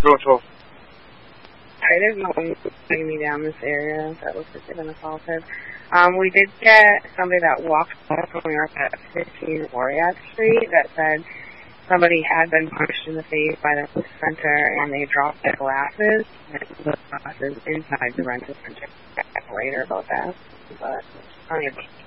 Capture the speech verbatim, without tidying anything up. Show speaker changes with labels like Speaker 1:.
Speaker 1: Room twelve.
Speaker 2: I didn't know when bringing me down this area that looks like they've been assaulted. Um, we did get somebody that walked up when we were at fifteen Oriat Street that said somebody had been punched in the face by the center and they dropped their glasses and the glasses inside the rental center. Later about that, but I mean,